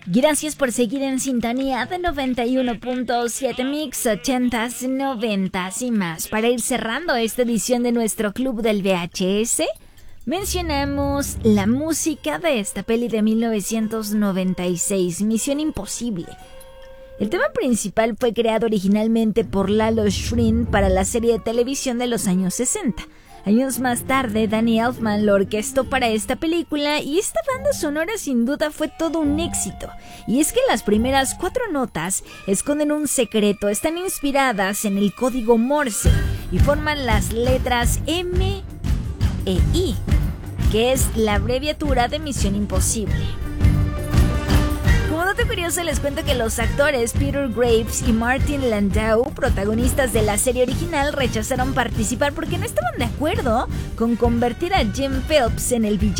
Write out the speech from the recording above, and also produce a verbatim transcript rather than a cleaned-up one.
Gracias por seguir en sintonía de noventa y uno punto siete Mix ochentas, noventas y más. Para ir cerrando esta edición de nuestro Club del V H S, mencionamos la música de esta peli de mil novecientos noventa y seis, Misión Imposible. El tema principal fue creado originalmente por Lalo Schifrin para la serie de televisión de los años sesenta. Años más tarde, Danny Elfman lo orquestó para esta película y esta banda sonora sin duda fue todo un éxito. Y es que las primeras cuatro notas esconden un secreto, están inspiradas en el código Morse y forman las letras M e I, que es la abreviatura de Misión Imposible. Como dato curioso, les cuento que los actores Peter Graves y Martin Landau, protagonistas de la serie original, rechazaron participar porque no estaban de acuerdo con convertir a Jim Phelps en el villano